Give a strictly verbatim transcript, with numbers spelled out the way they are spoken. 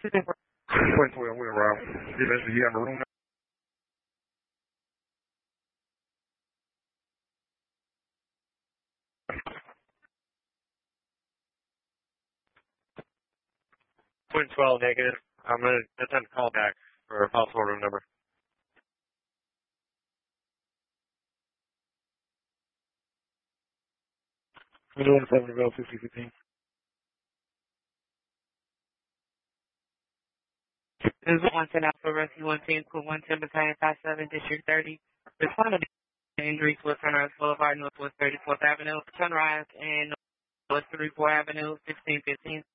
Point twelve, we're around. Eventually, he have a room. Point twelve negative. I'm going to attempt to call back for a possible room number. We're doing seven to go, fifty fifteen. This is one ten Alpha Rescue one ten, Quit one ten Battalion five seven, District thirty. Responding to injuries with Sunrise Boulevard, Northwest thirty-fourth Avenue, Sunrise and Northwest thirty-fourth Avenue, sixteen fifteen.